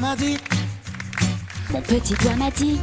m'a dit. Mon petit doigt m'a dit.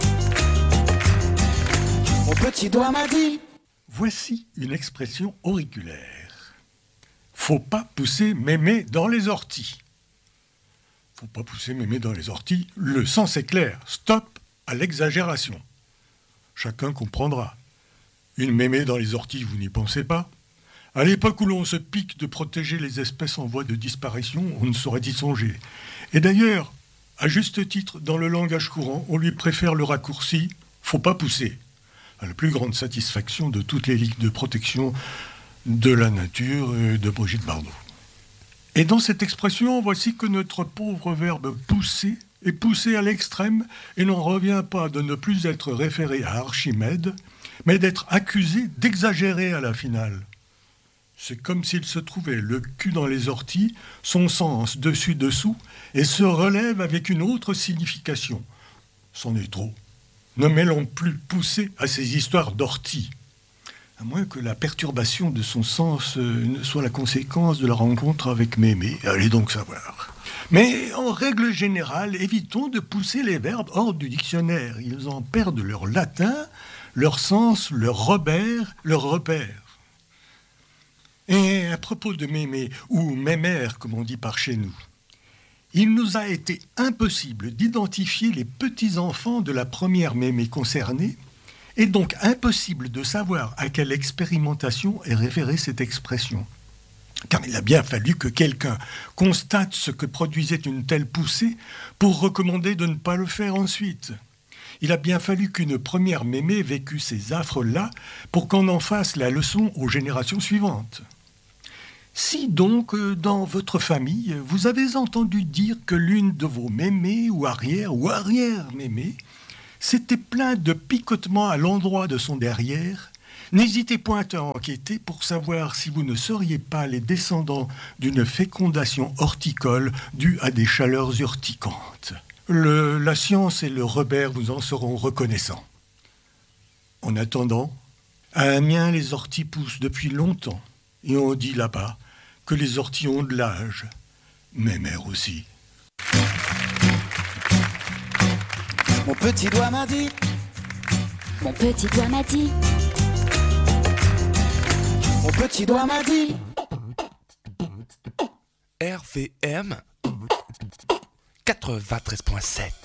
Mon petit doigt m'a dit. Voici une expression auriculaire. Faut pas pousser mémé dans les orties. Faut pas pousser mémé dans les orties. Le sens est clair. Stop à l'exagération. Chacun comprendra. Une mémé dans les orties, vous n'y pensez pas? À l'époque où l'on se pique de protéger les espèces en voie de disparition, on ne saurait y songer. Et d'ailleurs, à juste titre, dans le langage courant, on lui préfère le raccourci « faut pas pousser », à la plus grande satisfaction de toutes les ligues de protection de la nature de Brigitte Bardot. Et dans cette expression, voici que notre pauvre verbe « pousser » est poussé à l'extrême et n'en revient pas de ne plus être référé à Archimède, mais d'être accusé d'exagérer à la finale. C'est comme s'il se trouvait le cul dans les orties, son sens dessus-dessous, et se relève avec une autre signification. C'en est trop. Ne mêlons plus pousser à ces histoires d'orties. À moins que la perturbation de son sens ne soit la conséquence de la rencontre avec Mémé. Allez donc savoir. Mais en règle générale, évitons de pousser les verbes hors du dictionnaire. Ils en perdent leur latin, leur sens, leur repère. Et à propos de mémé, ou mémère comme on dit par chez nous, il nous a été impossible d'identifier les petits-enfants de la première mémé concernée, et donc impossible de savoir à quelle expérimentation est référée cette expression. Car il a bien fallu que quelqu'un constate ce que produisait une telle poussée pour recommander de ne pas le faire ensuite. Il a bien fallu qu'une première mémé vécût ces affres-là pour qu'on en fasse la leçon aux générations suivantes. Si donc, dans votre famille, vous avez entendu dire que l'une de vos mémés ou arrière-mémés s'était plainte de picotements à l'endroit de son derrière, n'hésitez point à enquêter pour savoir si vous ne seriez pas les descendants d'une fécondation horticole due à des chaleurs urticantes. La science et le Robert vous en seront reconnaissants. En attendant, à Amiens, les orties poussent depuis longtemps, et on dit là-bas que les orties ont de l'âge, mémère aussi. Mon petit doigt m'a dit. Mon petit doigt m'a dit. Mon petit doigt m'a dit. RVM 93.7